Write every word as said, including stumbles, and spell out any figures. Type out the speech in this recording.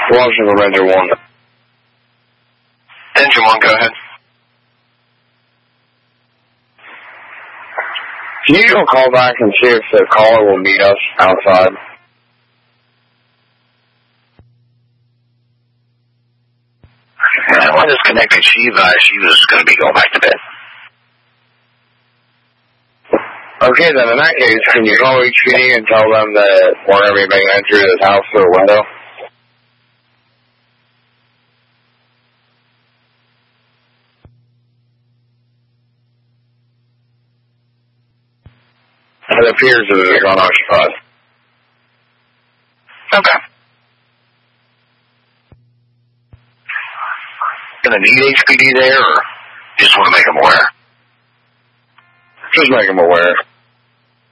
Washington Ranger one. Engine one, go ahead. Can you go call back and see if the caller will meet us outside? I want to disconnect and she, uh, she was going to be going back to bed. Okay, then in that case, can you call H P D and tell them that we're going to be making entry to this house through a window? It appears that it's unoccupied. Okay. Gonna need H P D there, or just want to make them aware? Just make them aware.